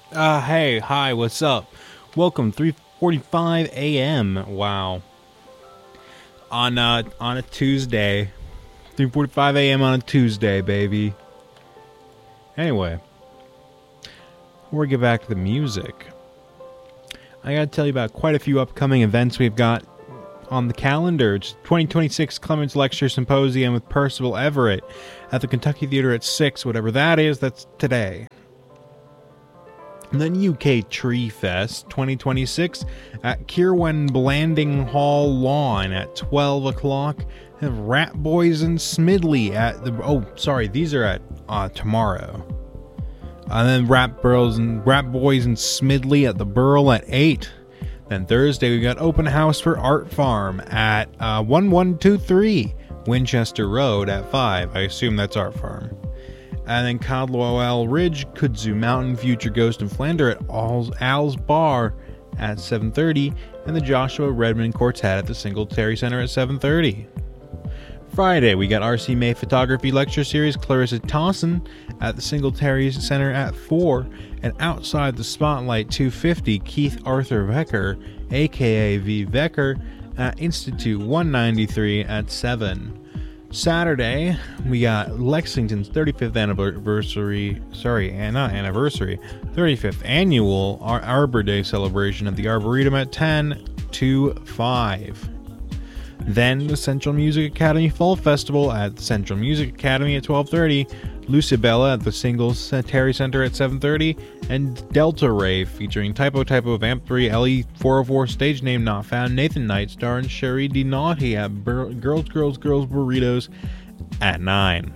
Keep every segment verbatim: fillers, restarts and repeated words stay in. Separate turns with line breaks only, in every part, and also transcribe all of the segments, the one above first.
Uh, hey, hi, what's up? Welcome, three forty-five a m Wow. On, uh, on a Tuesday. three forty-five a m on a Tuesday, baby. Anyway. Before we get back to the music, I gotta tell you about quite a few upcoming events we've got on the calendar. It's twenty twenty-six Clements Lecture Symposium with Percival Everett at the Kentucky Theater at six, whatever that is, that's today. And then U K Tree Fest twenty twenty-six at Kirwan Blanding Hall Lawn at twelve o'clock. Have Rat Boys and Smidley at the... Oh, sorry, these are at uh, tomorrow. And then Rat, Burls and, Rat Boys and Smidley at the Burl at eight. Then Thursday we got Open House for Art Farm at uh, one one two three Winchester Road at five. I assume that's Art Farm. And then Caldwell Ridge, Kudzu Mountain, Future Ghost and Flander at Al's, Al's Bar at seven thirty, and the Joshua Redmond Quartet at the Singletary Center at seven thirty. Friday, we got R C May Photography Lecture Series, Clarissa Towson at the Singletary Center at four, and Outside the Spotlight two fifty, Keith Arthur Vecker, aka V. Vecker, at Institute one ninety-three at seven. Saturday, we got Lexington's thirty-fifth anniversary, sorry, not anniversary, thirty-fifth annual Ar- Arbor Day celebration at the Arboretum at ten to five. Then the Central Music Academy Fall Festival at the Central Music Academy at twelve thirty, Lucibella at the Singletary Center at seven thirty, and Delta Rave featuring Typo Typo Vamp three L E four oh four Stage Name Not Found, Nathan Knight starring Sherry D. Naughty at Bur- Girls Girls Girls Burritos at nine.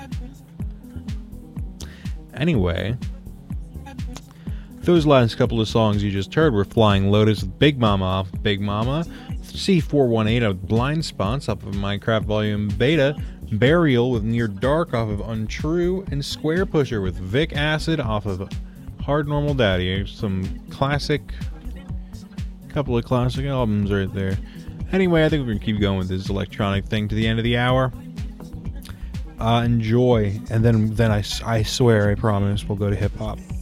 Anyway, those last couple of songs you just heard were Flying Lotus with Big Mama off Big Mama, C four eighteen of Blind Spots off of Minecraft Volume Beta, Burial with Near Dark off of Untrue, and Square Pusher with Vic Acid off of Hard Normal Daddy. Some classic, couple of classic albums right there. Anyway, I think we're gonna keep going with this electronic thing to the end of the hour. Uh, enjoy, and then then I, I swear, I promise, we'll go to hip hop.